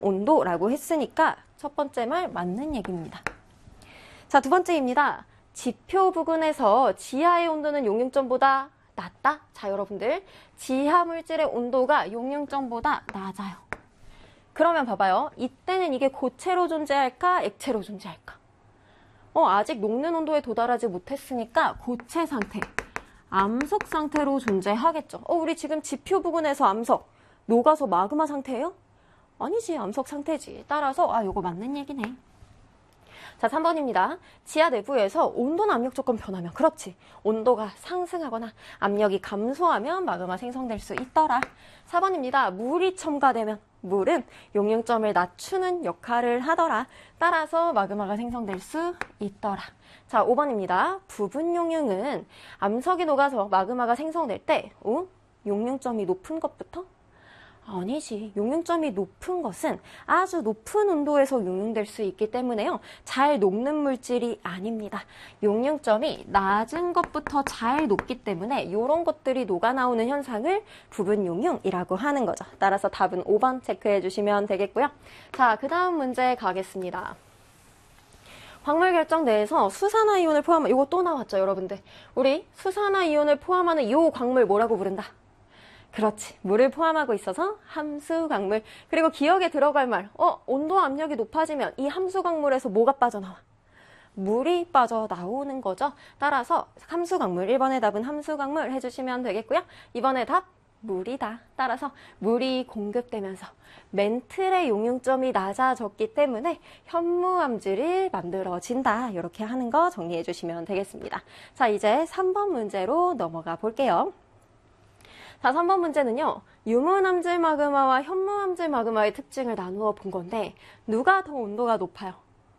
온도라고 했으니까 첫 번째 말 맞는 얘기입니다. 자, 두 번째입니다. 지표 부근에서 지하의 온도는 용융점보다 낮다? 자, 여러분들 지하 물질의 온도가 용융점보다 낮아요. 그러면 봐봐요. 이때는 이게 고체로 존재할까? 액체로 존재할까? 아직 녹는 온도에 도달하지 못했으니까 고체 상태, 암석 상태로 존재하겠죠. 우리 지금 지표 부근에서 암석, 녹아서 마그마 상태예요? 아니지, 암석 상태지. 따라서 요거 맞는 얘기네. 자, 3번입니다. 지하 내부에서 온도나 압력 조건 변하면, 그렇지, 온도가 상승하거나 압력이 감소하면 마그마 생성될 수 있더라. 4번입니다. 물이 첨가되면 물은 용융점을 낮추는 역할을 하더라. 따라서 마그마가 생성될 수 있더라. 자, 5번입니다. 부분 용융은 암석이 녹아서 마그마가 생성될 때 용융점이 높은 것부터? 아니지. 용융점이 높은 것은 아주 높은 온도에서 용융될 수 있기 때문에요. 잘 녹는 물질이 아닙니다. 용융점이 낮은 것부터 잘 녹기 때문에 이런 것들이 녹아나오는 현상을 부분 용융이라고 하는 거죠. 따라서 답은 5번 체크해 주시면 되겠고요. 자, 그 다음 문제 가겠습니다. 광물 결정 내에서 수산화이온을 포함한, 이거 또 나왔죠, 여러분들. 우리 수산화이온을 포함하는 이 광물 뭐라고 부른다? 그렇지. 물을 포함하고 있어서 함수광물. 그리고 기억에 들어갈 말. 온도 압력이 높아지면 이 함수광물에서 뭐가 빠져나와? 물이 빠져나오는 거죠. 따라서 함수광물. 1번의 답은 함수광물 해주시면 되겠고요. 2번의 답 물이다. 따라서 물이 공급되면서 멘틀의 용융점이 낮아졌기 때문에 현무암질이 만들어진다. 이렇게 하는 거 정리해 주시면 되겠습니다. 자, 이제 3번 문제로 넘어가 볼게요. 자, 3번 문제는요. 유문암질 마그마와 현무암질 마그마의 특징을 나누어 본 건데 누가 더 온도가 높아요?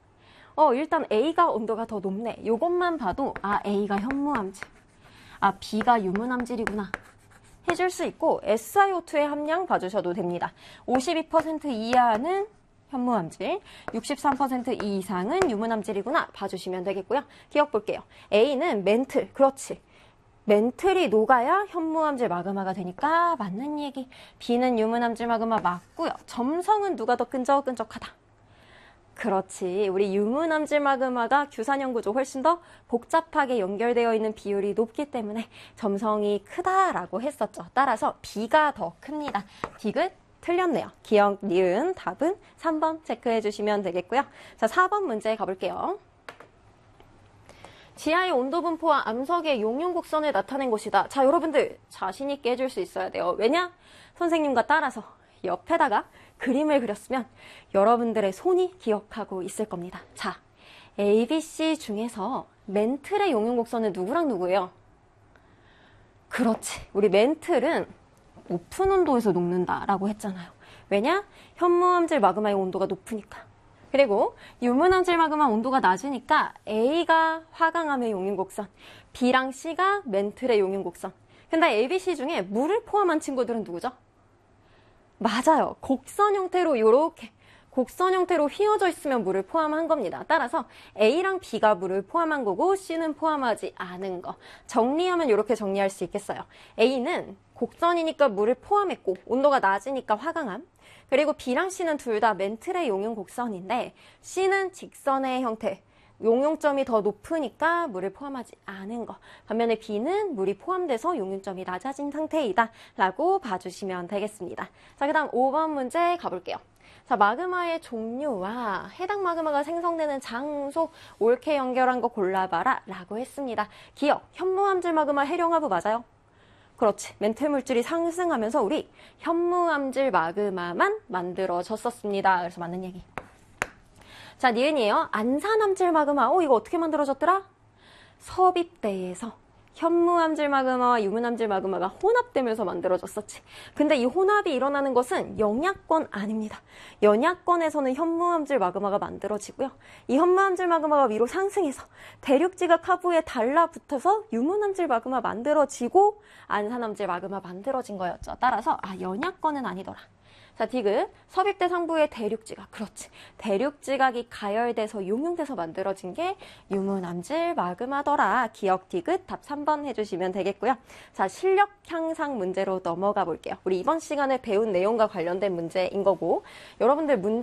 일단 A가 온도가 더 높네. 이것만 봐도 A가 현무암질, B가 유문암질이구나 해줄 수 있고 SiO2의 함량 봐주셔도 됩니다. 52% 이하는 현무암질, 63% 이상은 유문암질이구나 봐주시면 되겠고요. 기억 볼게요. A는 멘틀, 그렇지. 멘틀이 녹아야 현무암질 마그마가 되니까 맞는 얘기. B는 유문암질 마그마 맞고요. 점성은 누가 더 끈적끈적하다? 그렇지. 우리 유문암질 마그마가 규산형 구조 훨씬 더 복잡하게 연결되어 있는 비율이 높기 때문에 점성이 크다라고 했었죠. 따라서 B가 더 큽니다. 디귿 틀렸네요. 기억, 니은, 답은 3번 체크해 주시면 되겠고요. 자, 4번 문제 가볼게요. 지하의 온도 분포와 암석의 용융 곡선을 나타낸 것이다. 자, 여러분들 자신 있게 해줄 수 있어야 돼요. 왜냐? 선생님과 따라서 옆에다가 그림을 그렸으면 여러분들의 손이 기억하고 있을 겁니다. 자, ABC 중에서 멘틀의 용융 곡선은 누구랑 누구예요? 그렇지. 우리 멘틀은 높은 온도에서 녹는다라고 했잖아요. 왜냐? 현무암질 마그마의 온도가 높으니까. 그리고 유문암질 마그마 온도가 낮으니까 A가 화강암의 용융곡선, B랑 C가 멘틀의 용융곡선. 근데 ABC 중에 물을 포함한 친구들은 누구죠? 맞아요. 곡선 형태로 이렇게 곡선 형태로 휘어져 있으면 물을 포함한 겁니다. 따라서 A랑 B가 물을 포함한 거고 C는 포함하지 않은 거. 정리하면 이렇게 정리할 수 있겠어요. A는 곡선이니까 물을 포함했고 온도가 낮으니까 화강암. 그리고 B랑 C는 둘 다 멘틀의 용융 곡선인데 C는 직선의 형태, 용융점이 더 높으니까 물을 포함하지 않은 거. 반면에 B는 물이 포함돼서 용융점이 낮아진 상태이다 라고 봐주시면 되겠습니다. 자, 그 다음 5번 문제 가볼게요. 자, 마그마의 종류와 해당 마그마가 생성되는 장소 옳게 연결한 거 골라봐라 라고 했습니다. 기억, 현무암질 마그마 해령하부 맞아요? 그렇지. 멘틀 물질이 상승하면서 우리 현무암질 마그마만 만들어졌었습니다. 그래서 맞는 얘기. 자, 니은이에요. 안산암질 마그마. 이거 어떻게 만들어졌더라? 섭입대에서 현무암질 마그마와 유문암질 마그마가 혼합되면서 만들어졌었지. 근데 이 혼합이 일어나는 것은 영야권 아닙니다. 연야권에서는 현무암질 마그마가 만들어지고요. 이 현무암질 마그마가 위로 상승해서 대륙지각 하부에 달라붙어서 유문암질 마그마 만들어지고 안산암질 마그마 만들어진 거였죠. 따라서 연야권은 아니더라. 자, 디귿. 섭입대 상부의 대륙지각. 그렇지. 대륙지각이 가열돼서 용융돼서 만들어진 게 유무남질 마그마더라. 기억 디귿 답 3번 해주시면 되겠고요. 자, 실력 향상 문제로 넘어가 볼게요. 우리 이번 시간에 배운 내용과 관련된 문제인 거고, 여러분들